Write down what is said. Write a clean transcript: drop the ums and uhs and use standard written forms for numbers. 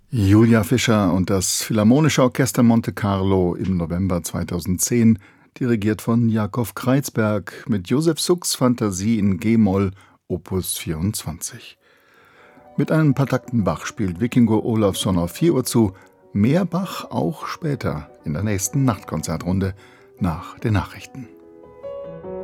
Julia Fischer und das Philharmonische Orchester Monte Carlo im November 2010, dirigiert von Jakob Kreizberg mit Josef Sukks Fantasie in G-Moll, Opus 24. Mit einem paar Takten Bach spielt Vikingur Olafsson auf 4 Uhr zu, mehr Bach auch später in der nächsten Nachtkonzertrunde nach den Nachrichten.